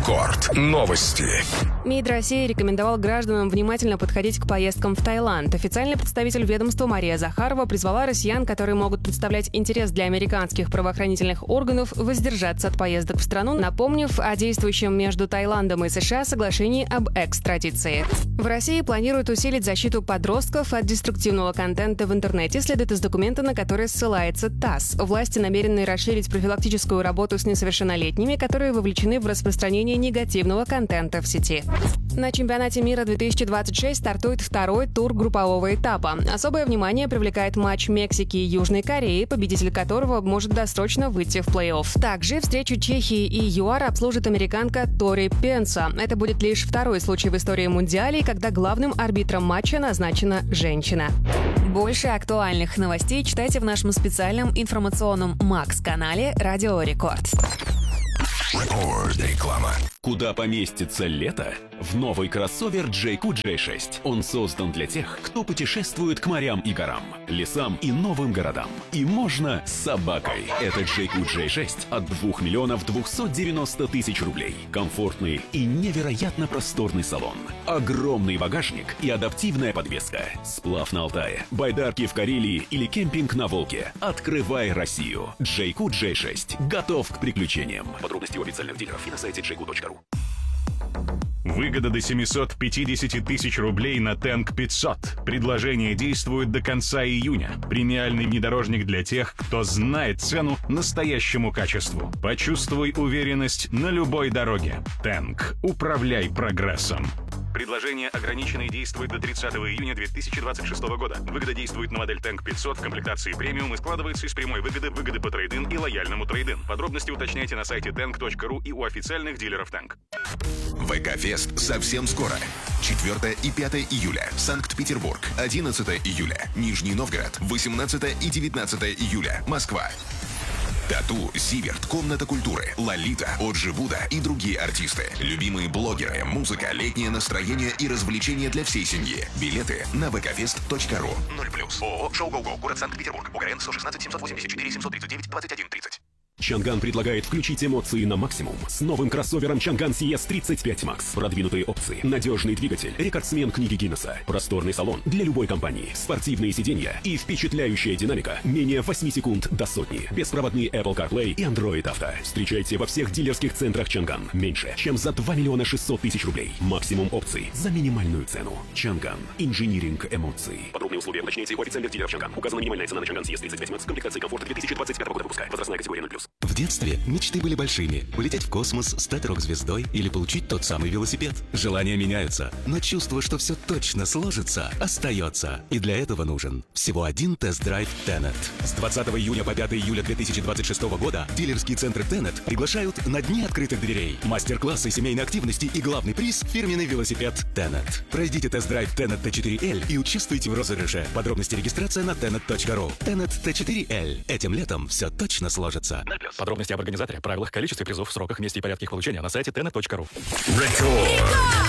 Рекорд. Новости. МИД России рекомендовал гражданам внимательно подходить к поездкам в Таиланд. Официальный представитель ведомства Мария Захарова призвала россиян, которые могут представлять интерес для американских правоохранительных органов, воздержаться от поездок в страну, напомнив о действующем между Таиландом и США соглашении об экстрадиции. В России планируют усилить защиту подростков от деструктивного контента в интернете, следует из документа, на который ссылается ТАСС. Власти намерены расширить профилактическую работу с несовершеннолетними, которые вовлечены в распространение негативного контента в сети. На чемпионате мира 2026 стартует второй тур группового этапа. Особое внимание привлекает матч Мексики и Южной Кореи, победитель которого может досрочно выйти в плей-офф. Также встречу Чехии и ЮАР обслужит американка Тори Пенса. Это будет лишь второй случай в истории Мундиалей, когда главным арбитром матча назначена женщина. Больше актуальных новостей читайте в нашем специальном информационном Макс-канале «Радио Рекорд». Реклама. Куда поместится лето? В новый кроссовер JQ J6. Он создан для тех, кто путешествует к морям и горам, лесам и новым городам. И можно с собакой. Это JQ J6 от 2 миллионов 290 тысяч рублей. Комфортный и невероятно просторный салон. Огромный багажник и адаптивная подвеска. Сплав на Алтае, байдарки в Карелии или кемпинг на Волге. Открывай Россию. JQ J6 готов к приключениям. Подробности у официальных дилеров и на сайте jq.ru. Выгода до 750 тысяч рублей на Tank 500. Предложение действует до конца июня. Премиальный внедорожник для тех, кто знает цену настоящему качеству. Почувствуй уверенность на любой дороге. Tank. Управляй прогрессом. Предложение ограничено и действует до 30 июня 2026 года. Выгода действует на модель Tank 500 в комплектации премиум и складывается из прямой выгоды по трейд-ин и лояльному трейд-ин. Подробности уточняйте на сайте tank.ru и у официальных дилеров Tank. ВК-фест совсем скоро. 4 и 5 июля. Санкт-Петербург. 11 июля. Нижний Новгород. 18 и 19 июля. Москва. Тату, Зиверт, Комната культуры, Лолита, Оджи Буда и другие артисты. Любимые блогеры, музыка, летнее настроение и развлечения для всей семьи. Билеты на vkfest.ru. 0+. ООО «Шоу Гоу-Гоу», город Санкт-Петербург. УГРН 116 784 739 2130. Чанган предлагает включить эмоции на максимум с новым кроссовером Чанган CS35 Max. Продвинутые опции, надежный двигатель, рекордсмен книги Гиннесса, просторный салон для любой компании, спортивные сиденья и впечатляющая динамика менее 8 секунд до сотни. Беспроводные Apple CarPlay и Android Auto. Встречайте во всех дилерских центрах Чанган. Меньше, чем за 2 миллиона 600 тысяч рублей. Максимум опций за минимальную цену. Чанган. Инжиниринг эмоций. Подробные условия уточняйте у официальных дилеров Чанган. Указана минимальная цена на Чанган CS35 Max. Комплектации комфорта 2025 года выпуска. Возрастная категория 0+. В детстве мечты были большими. Полететь в космос, стать рок-звездой или получить тот самый велосипед. Желания меняются, но чувство, что все точно сложится, остается. И для этого нужен всего один тест-драйв Tenet. С 20 июня по 5 июля 2026 года дилерские центры Tenet приглашают на дни открытых дверей. Мастер-классы, семейной активности и главный приз – фирменный велосипед Tenet. Пройдите тест-драйв Tenet T4L и участвуйте в розыгрыше. Подробности регистрация на tenet.ru. Tenet T4L. Этим летом все точно сложится. Подробности об организаторе, правилах, количестве призов, сроках, месте и порядке их получения на сайте tenet.ru. Рекорд.